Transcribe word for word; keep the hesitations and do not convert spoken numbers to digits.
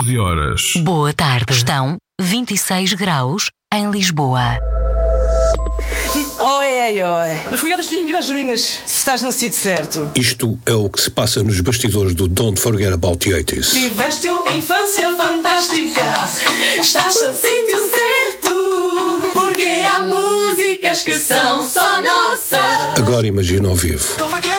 onze horas. Boa tarde. Estão vinte e seis graus em Lisboa. Oi, oi. Mas cuidado das minhas ruínas, se estás no sítio certo. Isto é o que se passa nos bastidores do Don't Forget About the oitenta. Tiveste uma infância fantástica, estás no sítio certo, porque há músicas que são só nossas. Agora imagina ao vivo.